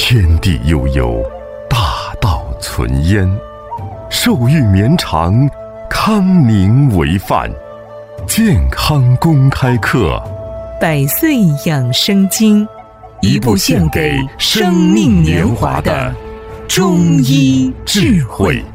天地悠悠，大道存焉。寿欲绵长，康宁为范。健康公开课， 百岁养生经，一部献给生命年华的中医智慧。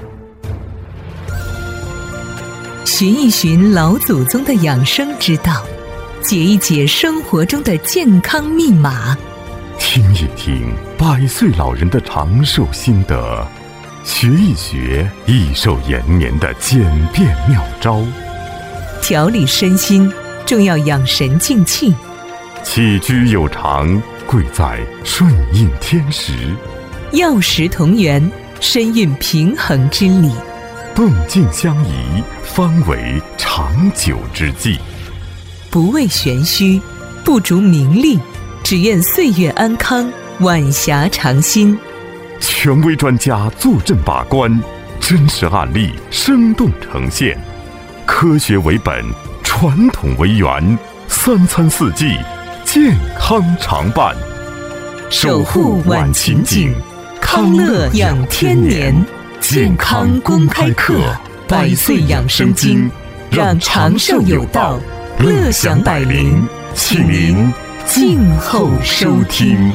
寻一寻老祖宗的养生之道，解一解生活中的健康密码， 听一听百岁老人的长寿心得，学一学益寿延年的简便妙招。 调理身心，重要养神静气。 起居有常，贵在顺应天时。 药食同源，身运平衡之理。 动静相宜，方为长久之计。 不为玄虚，不逐名利，只愿岁月安康，晚霞长新。 权威专家坐镇把关，真实案例生动呈现。科学为本，传统为源，三餐四季，健康常伴。 守护晚晴景，康乐养天年。健康公开课，百岁养生经，让长寿有道，乐享百龄，请您静候收听。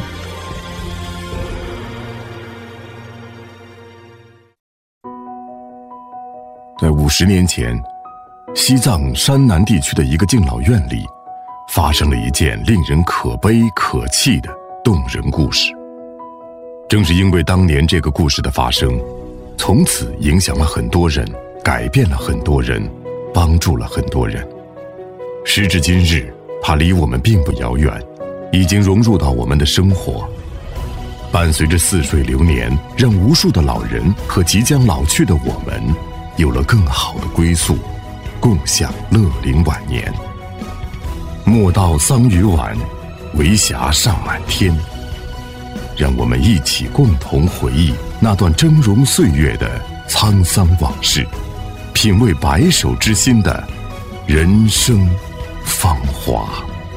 在50年前，西藏山南地区的一个敬老院里，发生了一件令人可悲可泣的动人故事。正是因为当年这个故事的发生，从此影响了很多人，改变了很多人，帮助了很多人。时至今日，它离我们并不遥远，已经融入到我们的生活，伴随着似水流年，让无数的老人和即将老去的我们有了更好的归宿，共享乐龄晚年。莫道桑榆晚，为霞尚满天。让我们一起共同回忆那段峥嵘岁月的沧桑往事，品味白首之心的人生芳华。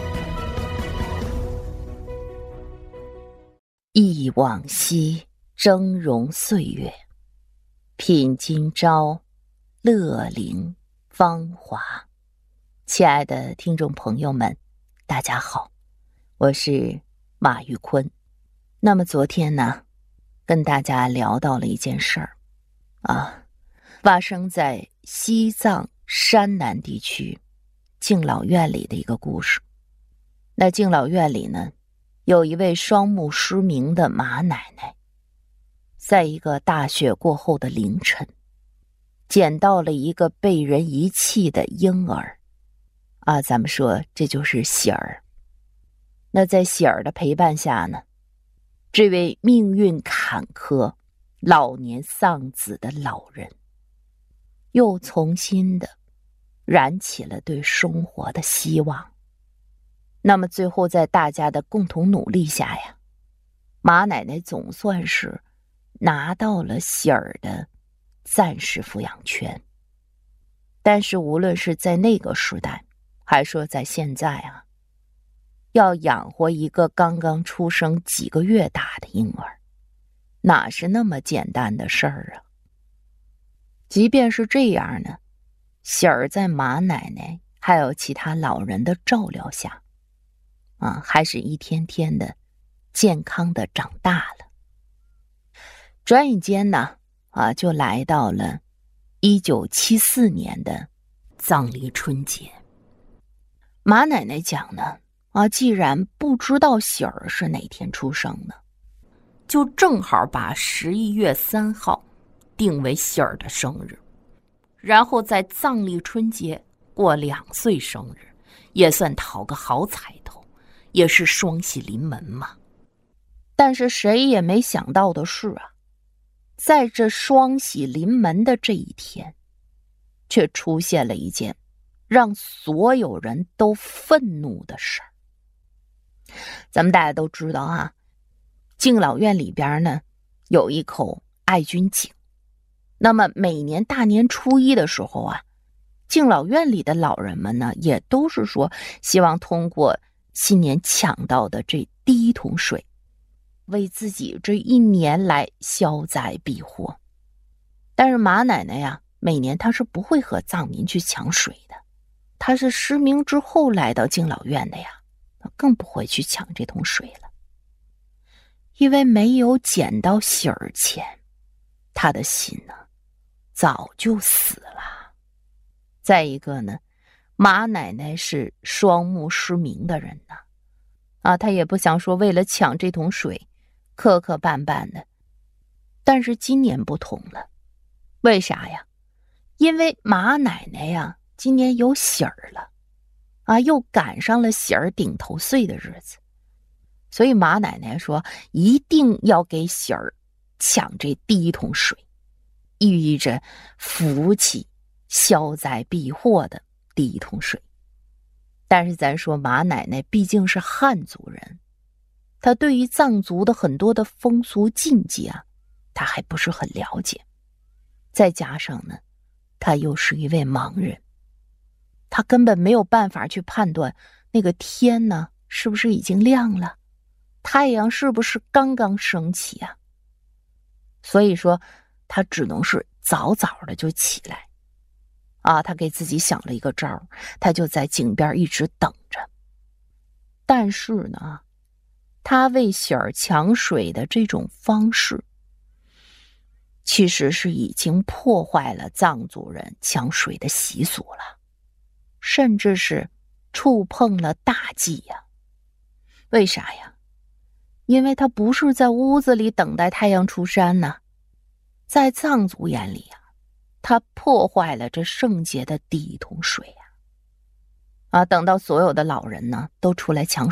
忆往昔峥嵘岁月，品今朝乐龄芳华。亲爱的听众朋友们，大家好，我是马玉坤。那么昨天呢，跟大家聊到了一件事儿发生在西藏山南地区敬老院里的一个故事。那敬老院里呢，有一位双目失明的马奶奶，在一个大雪过后的凌晨，捡到了一个被人遗弃的婴儿咱们说这就是喜儿。那在喜儿的陪伴下呢，这位命运坎坷、老年丧子的老人，又重新的燃起了对生活的希望。那么最后在大家的共同努力下呀，马奶奶总算是拿到了喜儿的暂时抚养权。但是无论是在那个时代，还说在现在要养活一个刚刚出生几个月大的婴儿，哪是那么简单的事儿即便是这样呢，喜儿在马奶奶还有其他老人的照料下还是一天天的健康的长大了。转眼间呢就来到了1974年的藏历春节。马奶奶讲呢既然不知道喜儿是哪天出生的，就正好把11月3号定为喜儿的生日，然后在藏历春节过2岁生日，也算讨个好彩头，也是双喜临门嘛。但是谁也没想到的是在这双喜临门的这一天，却出现了一件让所有人都愤怒的事儿。咱们大家都知道敬老院里边呢有一口爱军井。那么每年大年初一的时候敬老院里的老人们呢，也都是说希望通过新年抢到的这第一桶水， 为自己这1年来消灾避祸。但是马奶奶呀，每年她是不会和藏民去抢水的，她是失明之后来到敬老院的呀，更不会去抢这桶水了。因为没有捡到喜儿钱，她的心呢早就死了。再一个呢，马奶奶是双目失明的人呢，她也不想说为了抢这桶水磕磕绊绊的。但是今年不同了，为啥呀？因为马奶奶呀今年有喜儿了，又赶上了喜儿顶头岁的日子，所以马奶奶说一定要给喜儿抢这第1桶水，寓意着福气消灾避祸的第1桶水。但是咱说马奶奶毕竟是汉族人，她对于藏族的很多的风俗禁忌她还不是很了解。再加上呢，她又是一位盲人，她根本没有办法去判断那个天呢是不是已经亮了，太阳是不是刚刚升起所以说她只能是早早的就起来她给自己想了一个招，她就在井边一直等着。但是呢，她为喜儿抢水的这种方式其实是已经破坏了藏族人抢水的习俗了，甚至是触碰了大忌呀。为啥呀？因为他不是在屋子里等待太阳出山呢，在藏族眼里他破坏了这圣洁的第1桶水等到所有的老人呢都出来抢水